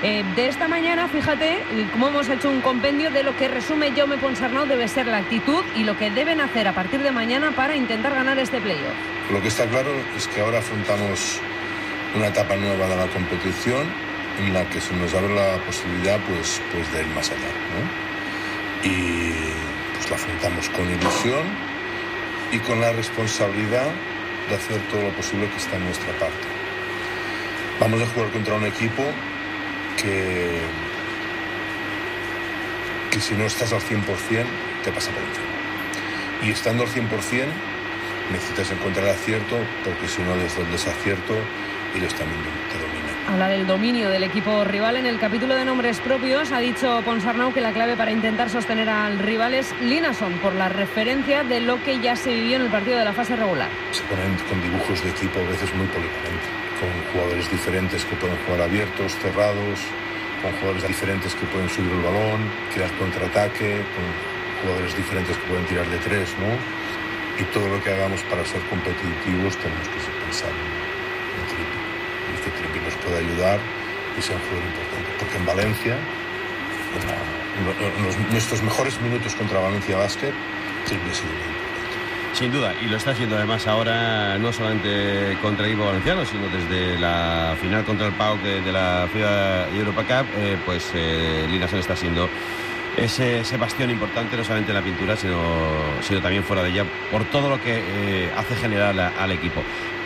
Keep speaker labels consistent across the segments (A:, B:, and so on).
A: De esta mañana, fíjate cómo hemos hecho un compendio de lo que resume Jaume Ponsarnau debe ser la actitud y lo que deben hacer a partir de mañana para intentar ganar este playoff.
B: Lo que está claro es que ahora afrontamos una etapa nueva de la competición en la que se nos abre la posibilidad pues de ir más allá, ¿no? Y pues la afrontamos con ilusión y con la responsabilidad de hacer todo lo posible que está en nuestra parte. Vamos a jugar contra un equipo que si no estás al 100% te pasa por encima. Y estando al 100% necesitas encontrar acierto, porque si no, desde el desacierto ellos también te dominan.
A: Habla del dominio del equipo rival. En el capítulo de nombres propios ha dicho Ponsarnau que la clave para intentar sostener al rival es Linason, por la referencia de lo que ya se vivió en el partido de la fase regular.
B: Se ponen con dibujos de equipo a veces muy polivalentes, con jugadores diferentes que pueden jugar abiertos, cerrados, con jugadores diferentes que pueden subir el balón, crear contraataque, con jugadores diferentes que pueden tirar de tres, ¿no? Y todo lo que hagamos para ser competitivos tenemos que pensar en Trippi. Y que Trippi nos pueda ayudar y sea un jugador importante. Porque en Valencia, en nuestros mejores minutos contra Valencia Basket, Trippi ha sido muy importante.
C: Sin duda, y lo está haciendo además ahora no solamente contra el equipo valenciano, sino desde la final contra el PAOK de la FIBA Europa Cup, Linason está siendo ese bastión importante, no solamente en la pintura, sino también fuera de ella, por todo lo que hace generar al equipo.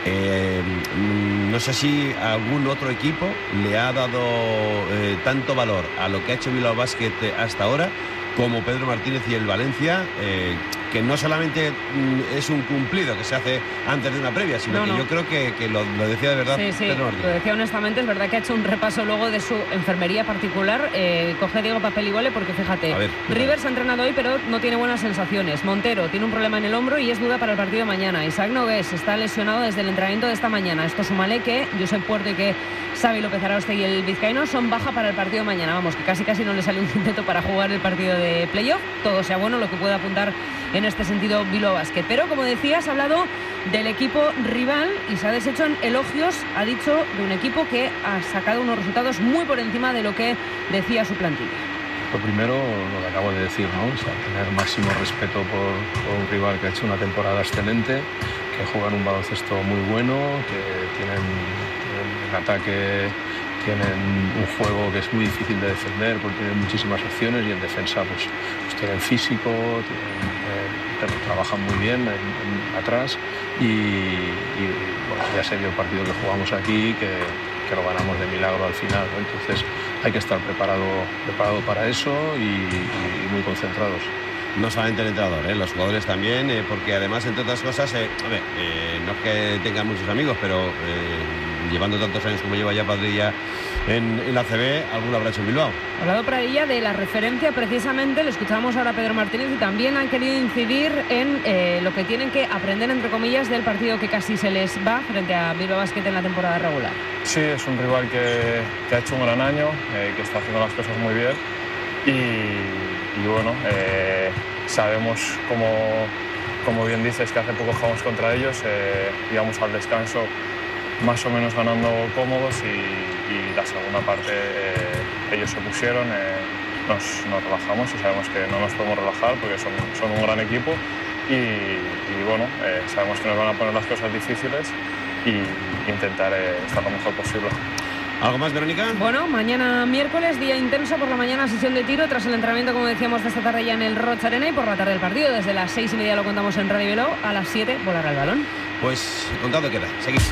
C: No sé si algún otro equipo le ha dado tanto valor a lo que ha hecho Bilbao Basket hasta ahora como Pedro Martínez y el Valencia, que no solamente es un cumplido que se hace antes de una previa, sino que yo creo que lo decía de verdad Pedro Martínez.
A: Lo decía honestamente. Es verdad que ha hecho un repaso luego de su enfermería particular. Coge Diego papel y boli, porque fíjate, Rivers ha entrenado hoy pero no tiene buenas sensaciones. Montero tiene un problema en el hombro y es duda para el partido de mañana. Isaac Nogués está lesionado desde el entrenamiento de esta mañana. Esto súmale que Josep Puerto y que Xavi López Araoste y el vizcaíno son baja para el partido de mañana. Vamos, que casi no le sale un quinteto para jugar el partido de playoff. Todo sea bueno, lo que pueda apuntar en este sentido Bilbao Basket. Pero como decías, ha hablado del equipo rival y se ha deshecho en elogios. Ha dicho de un equipo que ha sacado unos resultados muy por encima de lo que decía su plantilla.
D: Lo primero, lo que acabo de decir, ¿no? O sea, tener máximo respeto por un rival que ha hecho una temporada excelente, que juegan un baloncesto muy bueno, que tienen en ataque, tienen un juego que es muy difícil de defender porque tienen muchísimas opciones, y en defensa pues tienen físico, trabajan muy bien atrás, y bueno, ya se vio el partido que jugamos aquí, que lo ganamos de milagro al final, ¿no? Entonces hay que estar preparado para eso y muy concentrados.
C: No solamente el entrenador, los jugadores también, porque además, entre otras cosas, no es que tengan muchos amigos, pero llevando tantos años como lleva ya Padrilla en la CB, alguno habrá hecho en Bilbao.
A: Ha hablado Pradilla de la referencia, precisamente, lo escuchamos ahora a Pedro Martínez, y también han querido incidir en lo que tienen que aprender, entre comillas, del partido que casi se les va frente a Bilbao Basket en la temporada regular.
D: Sí, es un rival que ha hecho un gran año, que está haciendo las cosas muy bien, y bueno, sabemos, como bien dices, que hace poco jugamos contra ellos, íbamos al descanso más o menos ganando cómodos, y la segunda parte ellos se pusieron, nos relajamos, y sabemos que no nos podemos relajar porque son un gran equipo, y bueno, sabemos que nos van a poner las cosas difíciles y intentar estar lo mejor posible.
C: ¿Algo más, Verónica?
A: Bueno, mañana miércoles, día intenso. Por la mañana sesión de tiro tras el entrenamiento, como decíamos, de esta tarde ya en el Roig Arena, y por la tarde el partido. Desde las 6:30 lo contamos en Radio Bilbao, a las 7 volará el balón.
C: Pues contado queda, seguimos.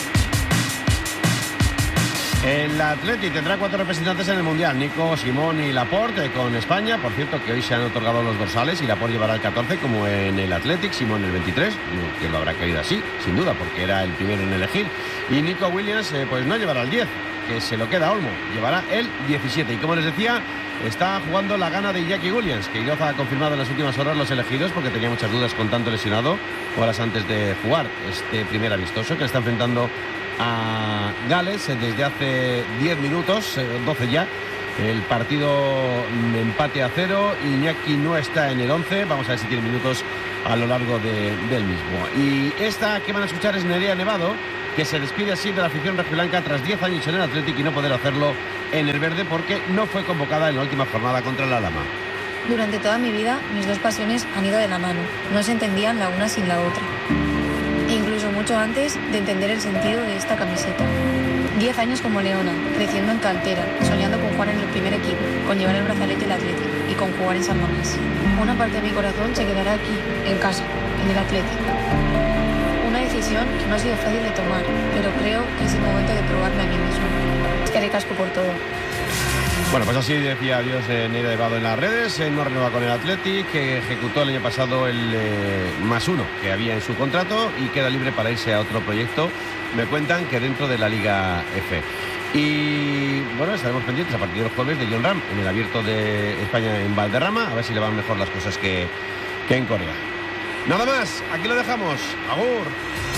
C: El Athletic tendrá 4 representantes en el Mundial: Nico, Simón y Laporte con España. Por cierto, que hoy se han otorgado los dorsales y Laporte llevará el 14 como en el Athletic, Simón el 23, que lo habrá querido así, sin duda, porque era el primero en elegir. Y Nico Williams pues no llevará el 10, que se lo queda Olmo, llevará el 17. Y como les decía, está jugando la gana de Jackie Williams, que Iroza ha confirmado en las últimas horas los elegidos, porque tenía muchas dudas con tanto lesionado horas antes de jugar este primer amistoso, que le está enfrentando a Gales desde hace 10 minutos, 12 ya. El partido empate a 0. Iñaki no está en el 11. Vamos a ver si tiene minutos a lo largo del mismo. Y esta que van a escuchar es Nerea Nevado, que se despide así de la afición rojiblanca tras 10 años en el Athletic y no poder hacerlo en el verde porque no fue convocada en la última jornada contra el Alhama.
E: Durante toda mi vida, mis dos pasiones han ido de la mano. No se entendían la una sin la otra. E incluso mucho antes de entender el sentido de esta camiseta. 10 años como leona, creciendo en cantera, soñando con jugar en el primer equipo, con llevar el brazalete del Athletic y con jugar en San Mamés. Una parte de mi corazón se quedará aquí, en casa, en el Athletic. Una decisión que no ha sido fácil de tomar, pero creo que es el momento de probarme a mí mismo. Es que haré casco por todo.
C: Bueno, pues así decía adiós Nerea de Vado en las redes. No renueva con el Athletic, que ejecutó el año pasado el +1 que había en su contrato y queda libre para irse a otro proyecto. Me cuentan que dentro de la Liga F. Y bueno, estaremos pendientes a partir del jueves de Jon Rahm en el Abierto de España en Valderrama, a ver si le van mejor las cosas que en Corea. Nada más, aquí lo dejamos. Agur.